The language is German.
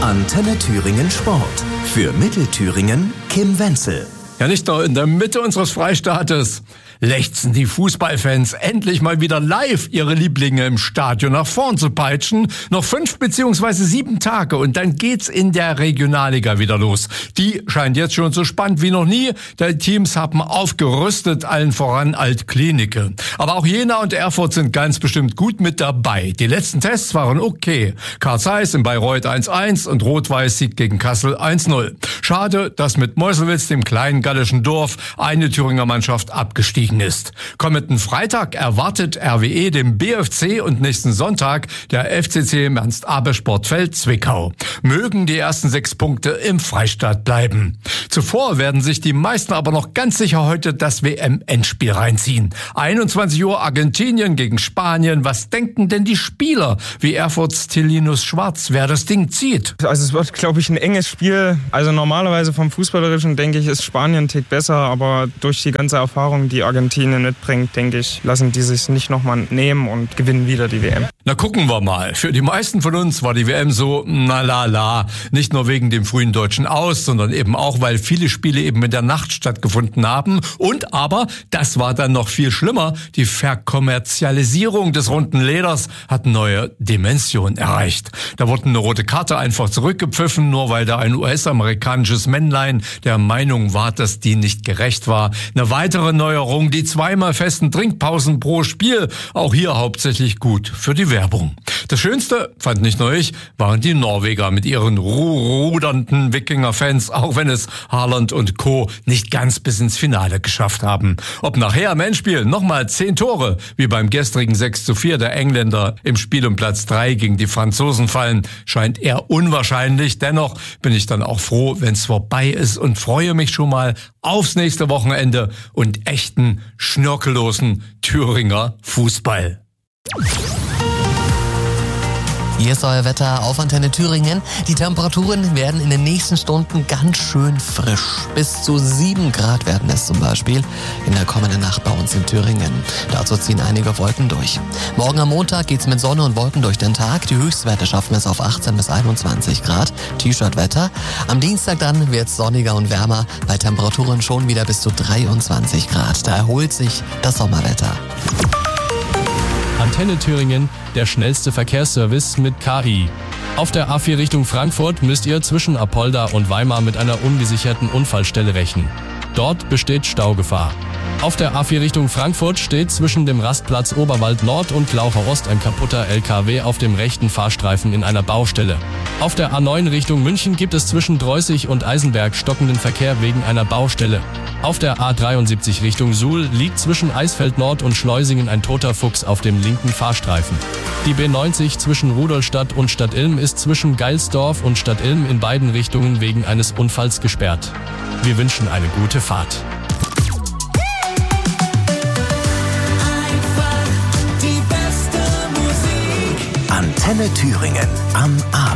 Antenne Thüringen Sport. Für Mittelthüringen Kim Wenzel. Ja, nicht nur in der Mitte unseres Freistaates lechzen die Fußballfans endlich mal wieder live ihre Lieblinge im Stadion nach vorn zu peitschen. Noch 5 bzw. 7 Tage und dann geht's in der Regionalliga wieder los. Die scheint jetzt schon so spannend wie noch nie. Die Teams haben aufgerüstet, allen voran Altklinike. Aber auch Jena und Erfurt sind ganz bestimmt gut mit dabei. Die letzten Tests waren okay. Karl Zeiss in Bayreuth 1-1 und Rot-Weiß siegt gegen Kassel 1-0. Schade, dass mit Meuselwitz, dem kleinen gallischen Dorf, eine Thüringer Mannschaft abgestiegen ist. Kommenden Freitag erwartet RWE den BFC und nächsten Sonntag der FCC im Ernst-Abbe-Sportfeld Zwickau. Mögen die ersten 6 Punkte im Freistaat bleiben. Zuvor werden sich die meisten aber noch ganz sicher heute das WM-Endspiel reinziehen. 21 Uhr Argentinien gegen Spanien. Was denken denn die Spieler wie Erfurts Tilinus Schwarz, wer das Ding zieht? Also es wird, glaube ich, ein enges Spiel. Also normalerweise vom Fußballerischen, denke ich, ist Spanien ein Tick besser, aber durch die ganze Erfahrung, die Argentinien mitbringt, denke ich, lassen die sich nicht nochmal nehmen und gewinnen wieder die WM. Na, gucken wir mal. Für die meisten von uns war die WM so, na la la. Nicht nur wegen dem frühen deutschen Aus, sondern eben auch, weil viele Spiele eben in der Nacht stattgefunden haben. Und aber, das war dann noch viel schlimmer, die Verkommerzialisierung des runden Leders hat neue Dimensionen erreicht. Da wurde eine rote Karte einfach zurückgepfiffen, nur weil da ein US-amerikanisches Männlein der Meinung war, dass die nicht gerecht war. Eine weitere Neuerung, die 2-mal festen Trinkpausen pro Spiel, auch hier hauptsächlich gut für die Werbung. Das Schönste, fand nicht nur ich, waren die Norweger mit ihren rudernden Wikinger-Fans, auch wenn es Haaland und Co. nicht ganz bis ins Finale geschafft haben. Ob nachher im Endspiel nochmal 10 Tore, wie beim gestrigen 6:4 der Engländer im Spiel um Platz 3 gegen die Franzosen fallen, scheint eher unwahrscheinlich. Dennoch bin ich dann auch froh, wenn es vorbei ist und freue mich schon mal aufs nächste Wochenende und echten, schnörkellosen Thüringer Fußball. Hier ist euer Wetter auf Antenne Thüringen. Die Temperaturen werden in den nächsten Stunden ganz schön frisch. Bis zu 7 Grad werden es zum Beispiel in der kommenden Nacht bei uns in Thüringen. Dazu ziehen einige Wolken durch. Morgen am Montag geht's mit Sonne und Wolken durch den Tag. Die Höchstwerte schaffen es auf 18 bis 21 Grad. T-Shirt-Wetter. Am Dienstag dann wird's sonniger und wärmer. Bei Temperaturen schon wieder bis zu 23 Grad. Da erholt sich das Sommerwetter. Antenne Thüringen, der schnellste Verkehrsservice mit KI. Auf der A4 Richtung Frankfurt müsst ihr zwischen Apolda und Weimar mit einer ungesicherten Unfallstelle rechnen. Dort besteht Staugefahr. Auf der A4 Richtung Frankfurt steht zwischen dem Rastplatz Oberwald Nord und Glaucher Ost ein kaputter LKW auf dem rechten Fahrstreifen in einer Baustelle. Auf der A9 Richtung München gibt es zwischen Dreußig und Eisenberg stockenden Verkehr wegen einer Baustelle. Auf der A73 Richtung Suhl liegt zwischen Eisfeld Nord und Schleusingen ein toter Fuchs auf dem linken Fahrstreifen. Die B90 zwischen Rudolstadt und Stadtilm ist zwischen Geilsdorf und Stadtilm in beiden Richtungen wegen eines Unfalls gesperrt. Wir wünschen eine gute Fahrt. Antenne Thüringen am Abend.